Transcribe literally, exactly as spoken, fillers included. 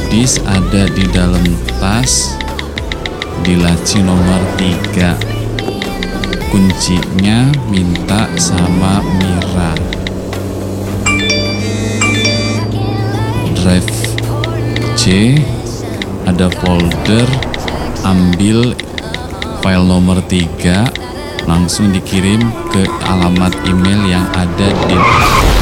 disk ada di dalam tas di laci nomor tiga. Kuncinya minta sama Mira. Drive C ada folder, ambil file nomor tiga, langsung dikirim ke alamat email yang ada di